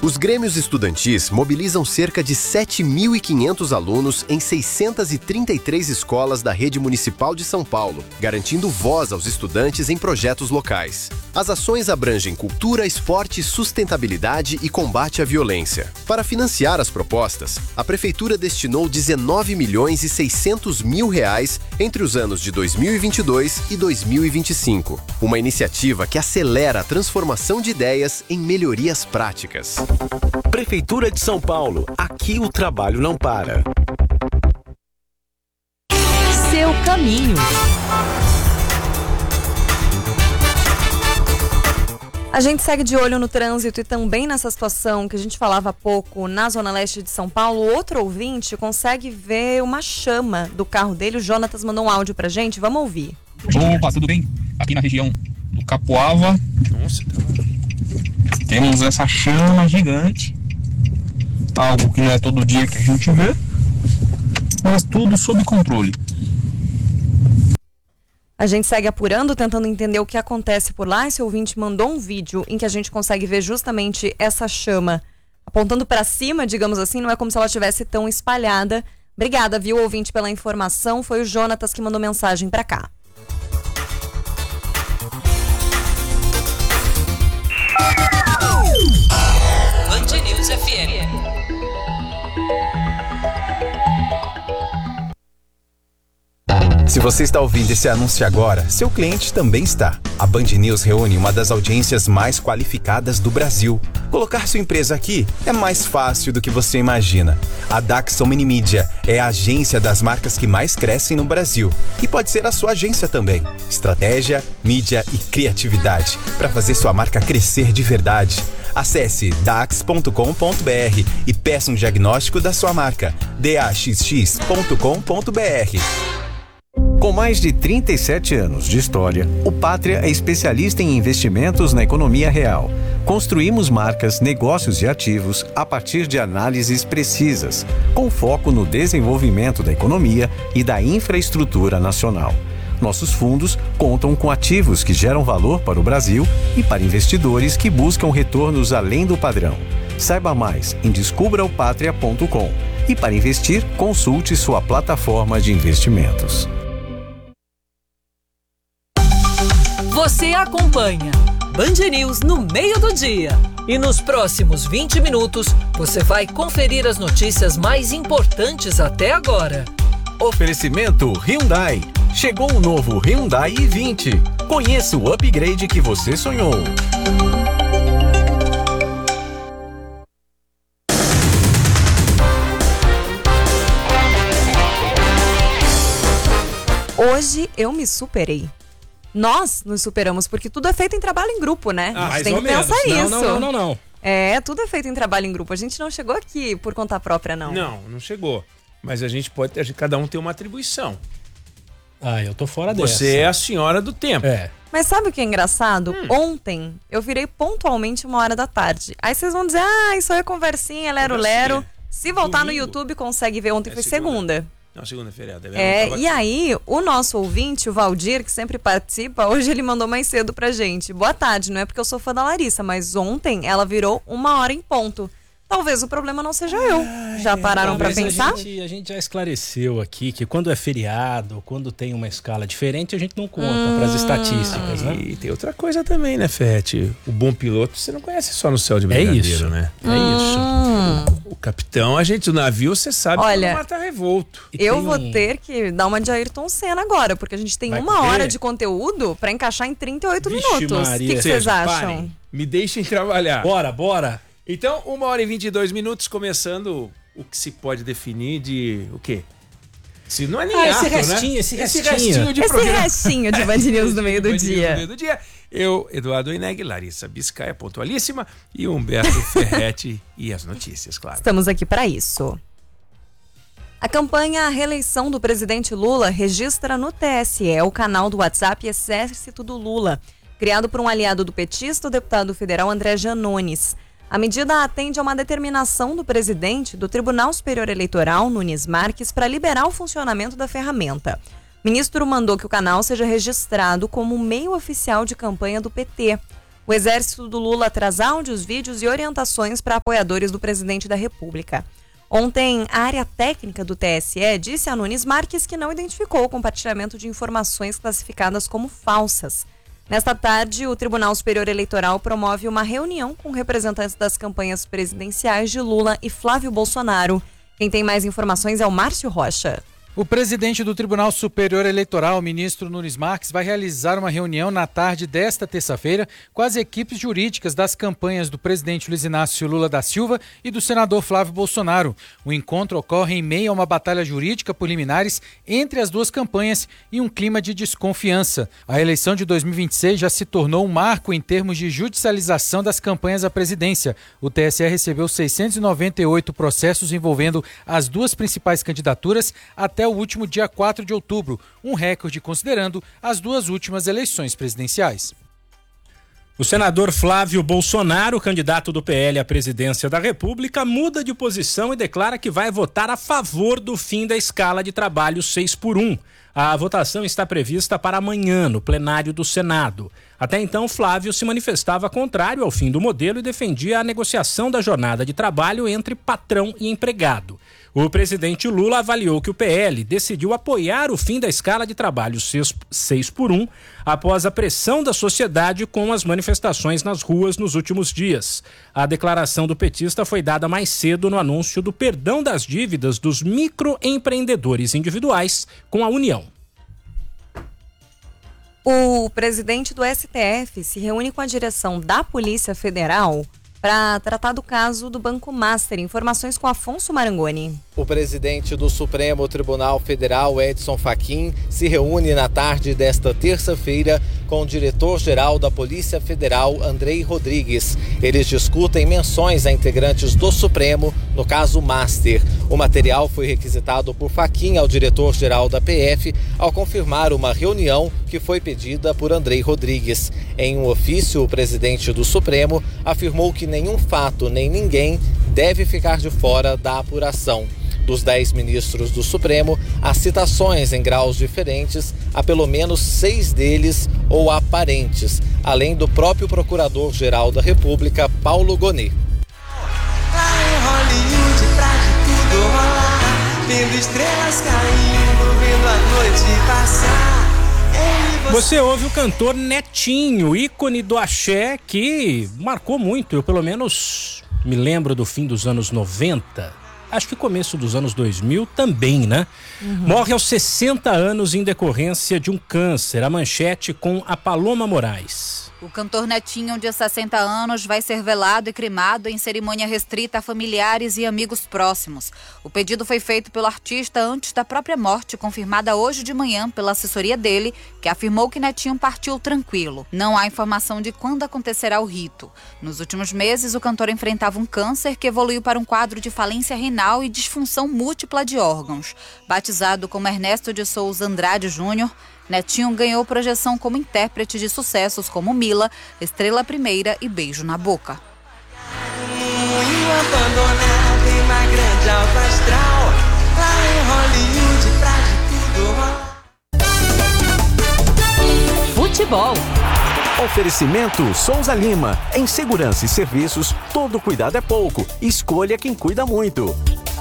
Os grêmios estudantis mobilizam cerca de 7.500 alunos em 633 escolas da rede municipal de São Paulo, garantindo voz aos estudantes em projetos locais. As ações abrangem cultura, esporte, sustentabilidade e combate à violência. Para financiar as propostas, a Prefeitura destinou R$19.600.000 entre os anos de 2022 e 2025. Uma iniciativa que acelera a transformação de ideias em melhorias práticas. Prefeitura de São Paulo. Aqui o trabalho não para. Seu caminho. A gente segue de olho no trânsito e também nessa situação que a gente falava há pouco na Zona Leste de São Paulo. Outro ouvinte consegue ver uma chama do carro dele. O Jonatas mandou um áudio pra gente. Vamos ouvir. Opa, tudo bem? Aqui na região do Capoava. Nossa, temos essa chama gigante. Algo que não é todo dia que a gente vê, mas tudo sob controle. A gente segue apurando, tentando entender o que acontece por lá. Esse ouvinte mandou um vídeo em que a gente consegue ver justamente essa chama apontando para cima, digamos assim. Não é como se ela estivesse tão espalhada. Obrigada, viu, ouvinte, pela informação. Foi o Jonatas que mandou mensagem para cá. Band News FM. Se você está ouvindo esse anúncio agora, seu cliente também está. A Band News reúne uma das audiências mais qualificadas do Brasil. Colocar sua empresa aqui é mais fácil do que você imagina. A Daxon Minimídia é a agência das marcas que mais crescem no Brasil. E pode ser a sua agência também. Estratégia, mídia e criatividade para fazer sua marca crescer de verdade. Acesse dax.com.br e peça um diagnóstico da sua marca. daxx.com.br. Com mais de 37 anos de história, o Pátria é especialista em investimentos na economia real. Construímos marcas, negócios e ativos a partir de análises precisas, com foco no desenvolvimento da economia e da infraestrutura nacional. Nossos fundos contam com ativos que geram valor para o Brasil e para investidores que buscam retornos além do padrão. Saiba mais em descubraopatria.com e para investir, consulte sua plataforma de investimentos. Você acompanha Band News no meio do dia. E nos próximos 20 minutos, você vai conferir as notícias mais importantes até agora. Oferecimento Hyundai. Chegou o novo Hyundai i20. Conheça o upgrade que você sonhou. Hoje eu me superei. Nós nos superamos, porque tudo é feito em trabalho em grupo, né? A gente tem que pensar isso. Não. É, tudo é feito em trabalho em grupo. A gente não chegou aqui por conta própria, não. Não chegou. Mas a gente pode, cada um tem uma atribuição. Eu tô fora dessa. Você é a senhora do tempo. Mas sabe o que é engraçado? Ontem eu virei pontualmente 1h da tarde. Aí vocês vão dizer, isso aí é conversinha, lero-lero. Se voltar domingo no YouTube, consegue ver. Ontem foi segunda. Não, segunda feriado. E aí, o nosso ouvinte, o Valdir, que sempre participa, hoje ele mandou mais cedo pra gente. Boa tarde, não é porque eu sou fã da Larissa, mas ontem ela virou 1h em ponto. Talvez o problema não seja eu. Já pararam pra pensar? A gente já esclareceu aqui que quando é feriado, quando tem uma escala diferente, a gente não conta pras estatísticas, né? E tem outra coisa também, né, Fete? O bom piloto você não conhece só no céu de brigadeiro, né? É isso. O capitão, o navio, você sabe que o mar tá revolto. Eu vou ter que dar uma de Ayrton Senna agora, porque a gente tem uma hora de conteúdo pra encaixar em 38 minutos. O que vocês acham? Parem, me deixem trabalhar. Bora. Então, 1h22, começando o que se pode definir de o quê? Se não é nem esse restinho de programa. Esse restinho de Band News no meio do dia. Eu, Eduardo Ineg, Larissa Biscaia, pontualíssima, e Humberto Ferretti e as notícias, claro. Estamos aqui para isso. A campanha à reeleição do presidente Lula registra no TSE o canal do WhatsApp Exército do Lula, criado por um aliado do petista, o deputado federal André Janones. A medida atende a uma determinação do presidente do Tribunal Superior Eleitoral, Nunes Marques, para liberar o funcionamento da ferramenta. O ministro mandou que o canal seja registrado como meio oficial de campanha do PT. O exército do Lula traz áudios, vídeos e orientações para apoiadores do presidente da República. Ontem, a área técnica do TSE disse a Nunes Marques que não identificou o compartilhamento de informações classificadas como falsas. Nesta tarde, o Tribunal Superior Eleitoral promove uma reunião com representantes das campanhas presidenciais de Lula e Flávio Bolsonaro. Quem tem mais informações é o Márcio Rocha. O presidente do Tribunal Superior Eleitoral, o ministro Nunes Marques, vai realizar uma reunião na tarde desta terça-feira com as equipes jurídicas das campanhas do presidente Luiz Inácio Lula da Silva e do senador Flávio Bolsonaro. O encontro ocorre em meio a uma batalha jurídica por liminares entre as duas campanhas e um clima de desconfiança. A eleição de 2026 já se tornou um marco em termos de judicialização das campanhas à presidência. O TSE recebeu 698 processos envolvendo as duas principais candidaturas até o último dia 4 de outubro, um recorde considerando as duas últimas eleições presidenciais. O senador Flávio Bolsonaro, candidato do PL à presidência da República, muda de posição e declara que vai votar a favor do fim da escala de trabalho 6x1. A votação está prevista para amanhã, no plenário do Senado. Até então, Flávio se manifestava contrário ao fim do modelo e defendia a negociação da jornada de trabalho entre patrão e empregado. O presidente Lula avaliou que o PL decidiu apoiar o fim da escala de trabalho 6x1 após a pressão da sociedade com as manifestações nas ruas nos últimos dias. A declaração do petista foi dada mais cedo no anúncio do perdão das dívidas dos microempreendedores individuais com a União. O presidente do STF se reúne com a direção da Polícia Federal para tratar do caso do Banco Master. Informações com Afonso Marangoni. O presidente do Supremo Tribunal Federal, Edson Fachin, se reúne na tarde desta terça-feira com o diretor-geral da Polícia Federal, Andrei Rodrigues. Eles discutem menções a integrantes do Supremo no caso Master. O material foi requisitado por Fachin ao diretor-geral da PF ao confirmar uma reunião que foi pedida por Andrei Rodrigues. Em um ofício, o presidente do Supremo afirmou que nenhum fato nem ninguém deve ficar de fora da apuração. Dos 10 ministros do Supremo, há citações em graus diferentes a pelo menos 6 deles ou aparentes, além do próprio Procurador-Geral da República, Paulo Gonet. Lá em Hollywood, pra de tudo rolar, vendo estrelas caindo, vendo a noite passar. Você ouve o cantor Netinho, ícone do axé, que marcou muito. Eu pelo menos me lembro do fim dos anos 90. Acho que começo dos anos 2000 também, né? Morre aos 60 anos em decorrência de um câncer. A manchete com a Paloma Moraes. O cantor Netinho, de 60 anos, vai ser velado e cremado em cerimônia restrita a familiares e amigos próximos. O pedido foi feito pelo artista antes da própria morte, confirmada hoje de manhã pela assessoria dele, que afirmou que Netinho partiu tranquilo. Não há informação de quando acontecerá o rito. Nos últimos meses, o cantor enfrentava um câncer que evoluiu para um quadro de falência renal e disfunção múltipla de órgãos. Batizado como Ernesto de Souza Andrade Júnior, Netinho ganhou projeção como intérprete de sucessos como Mila, Estrela Primeira e Beijo na Boca. Futebol. Oferecimento Souza Lima. Em segurança e serviços, todo cuidado é pouco. Escolha quem cuida muito.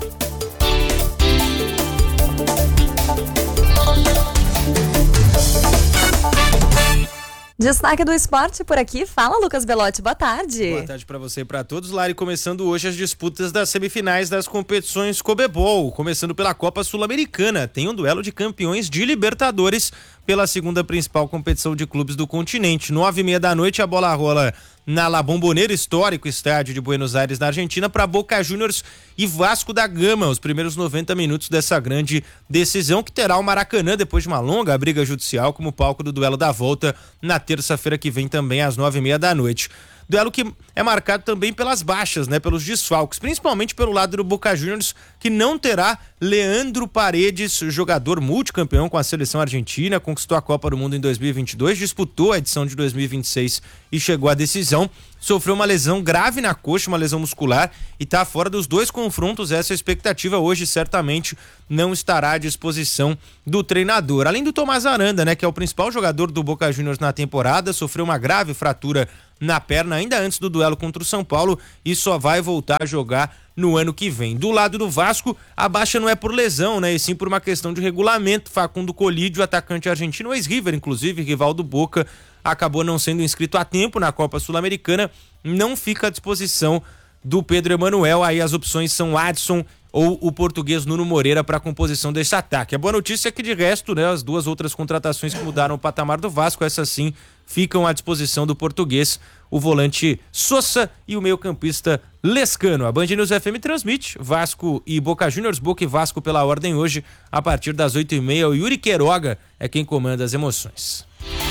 Destaque do esporte por aqui. Fala, Lucas Belotti. Boa tarde. Boa tarde para você e para todos. Lari, começando hoje as disputas das semifinais das competições Conmebol. Começando pela Copa Sul-Americana. Tem um duelo de campeões de Libertadores pela segunda principal competição de clubes do continente. 9h30 da noite, a bola rola na La Bombonera, histórico estádio de Buenos Aires, na Argentina, para Boca Juniors e Vasco da Gama, os primeiros 90 minutos dessa grande decisão, que terá o Maracanã, depois de uma longa briga judicial, como palco do duelo da volta na terça-feira que vem, também às 9h30 da noite. Duelo que é marcado também pelas baixas, né? Pelos desfalques, principalmente pelo lado do Boca Juniors, que não terá Leandro Paredes, jogador multicampeão com a seleção argentina, conquistou a Copa do Mundo em 2022, disputou a edição de 2026 e chegou à decisão. Sofreu uma lesão grave na coxa, uma lesão muscular, e está fora dos dois confrontos. Essa é a expectativa hoje, certamente não estará à disposição do treinador. Além do Tomás Aranda, né, que é o principal jogador do Boca Juniors na temporada, sofreu uma grave fratura na perna ainda antes do duelo contra o São Paulo e só vai voltar a jogar no ano que vem. Do lado do Vasco, a baixa não é por lesão, né? E sim por uma questão de regulamento. Facundo Colídio, atacante argentino, ex-River, inclusive, rival do Boca, acabou não sendo inscrito a tempo na Copa Sul-Americana, não fica à disposição do Pedro Emanuel. Aí as opções são Adson ou o português Nuno Moreira para a composição desse ataque. A boa notícia é que, de resto, né, as duas outras contratações que mudaram o patamar do Vasco, essas sim ficam à disposição do português, o volante Sosa e o meio-campista Lescano. A Band News FM transmite Vasco e Boca Juniors, Boca e Vasco pela ordem hoje, a partir das 8h30. O Yuri Queiroga é quem comanda as emoções.